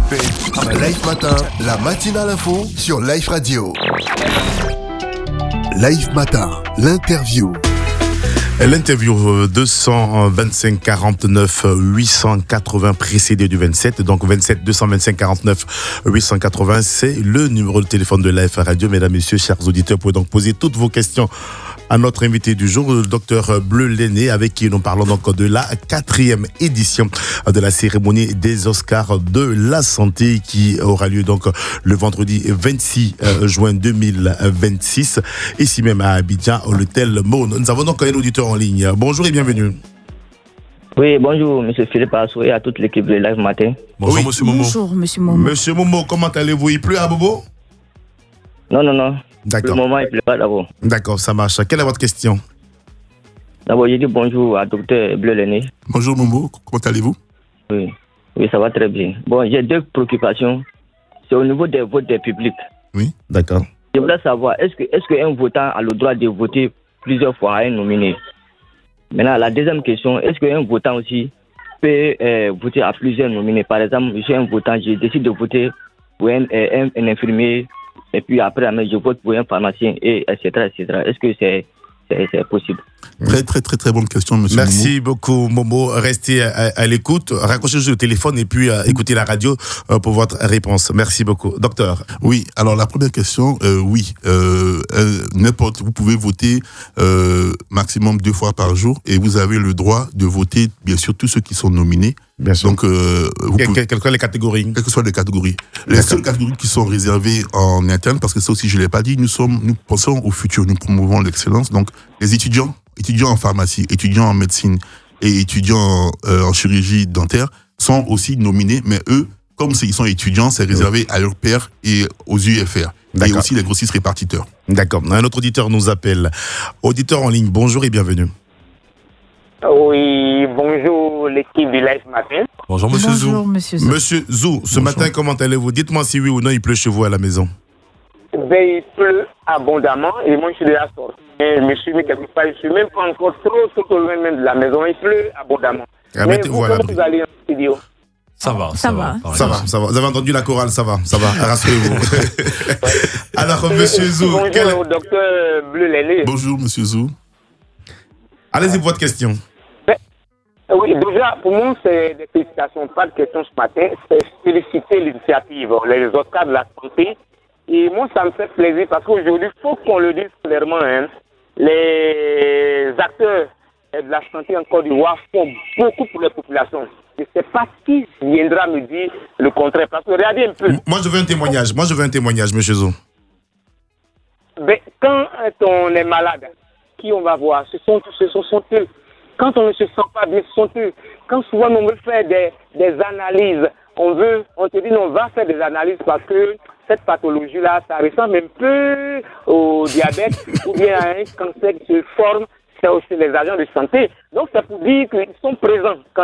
Live Matin, la matinale info sur Live Radio. Live Matin, l'interview. L'interview 225 49 880 précédé du 27, donc 27 225 49 880, c'est le numéro de téléphone de Live Radio. Mesdames, messieurs, chers auditeurs, vous pouvez donc poser toutes vos questions à notre invité du jour, le docteur Bleu Lenné, avec qui nous parlons donc de la 4e édition de la cérémonie des Oscars de la santé qui aura lieu donc le vendredi 26 juin 2026, ici même à Abidjan, au l'hôtel Maune. Nous avons donc un auditeur en ligne. Bonjour et bienvenue. Oui, bonjour, M. Philippe Assou et à toute l'équipe de Live Matin. Bonjour, Monsieur Momo. Bonjour, Monsieur Momo. Monsieur Momo, comment allez-vous? Il pleut à Bobo? Non. D'accord. Pour le moment, il ne pleut pas d'abord. D'accord, ça marche. Quelle est votre question? D'abord, je dis bonjour à Dr Bleu Lenné. Bonjour Momo, comment allez-vous? Oui, ça va très bien. Bon, j'ai deux préoccupations. C'est au niveau des votes des publics. Oui. D'accord. Je voudrais savoir, est-ce qu'un votant a le droit de voter plusieurs fois à un nominé? Maintenant, la deuxième question, est-ce qu'un votant aussi peut voter à plusieurs nominés? Par exemple, je suis un votant, je décide de voter pour un infirmier, et puis après, je vote pour un pharmacien, etc. Est-ce que c'est possible? Très bonne question, monsieur Momo. Merci beaucoup, Momo. Restez à l'écoute. Raccrochez juste le téléphone et puis écoutez la radio pour votre réponse. Merci beaucoup. Docteur. Oui, alors la première question, oui. Vous pouvez voter maximum 2 fois par jour et vous avez le droit de voter, bien sûr, tous ceux qui sont nominés. Bien sûr. Donc, quelles que soient les catégories. Quelles que soient les catégories. Les seules catégories qui sont réservées en interne, parce que ça aussi je ne l'ai pas dit, nous pensons au futur, nous promouvons l'excellence. Donc, les étudiants en pharmacie, étudiants en médecine et étudiants en chirurgie dentaire sont aussi nominés, mais eux, comme ils sont étudiants, c'est réservé à leurs pairs et aux UFR. D'accord. Et aussi les grossistes répartiteurs. D'accord. Un autre auditeur nous appelle. Auditeur en ligne, bonjour et bienvenue. Oui, bonjour l'équipe du Live Matin. Bonjour Monsieur Zou. Bonjour Monsieur Zou. Monsieur Zou, ce matin, comment allez-vous? Dites-moi si oui ou non il pleut chez vous à la maison. Il pleut abondamment et moi je suis déjà sorti. Je me suis mis quelque part, je suis même pas encore trop loin même de la maison. Il pleut abondamment. Mais vous, comment vous allez en studio? Ça va. Ça va. Vous avez entendu la chorale, ça va. Rassurez-vous. Alors, Monsieur Zou. Bonjour au docteur Bleu Lenné. Bonjour, Monsieur Zou. Allez-y pour votre question. Oui, déjà, pour moi, c'est des félicitations, pas de questions ce matin. C'est féliciter l'initiative, les Oscars de la santé. Et moi, ça me fait plaisir parce qu'aujourd'hui, il faut qu'on le dise clairement, les acteurs de la santé en Côte d'Ivoire font beaucoup pour les populations. Je ne sais pas qui viendra me dire le contraire. Parce que regardez un peu. Moi, je veux un témoignage, Monsieur Zou. Quand on est malade, qui on va voir? Ce sont eux. Quand on ne se sent pas bien, ce sont eux. Quand souvent on veut faire des analyses, on te dit on va faire des analyses parce que cette pathologie-là, ça ressemble un peu au diabète ou bien à un cancer qui se forme chez les agents de santé. Donc c'est pour dire qu'ils sont présents.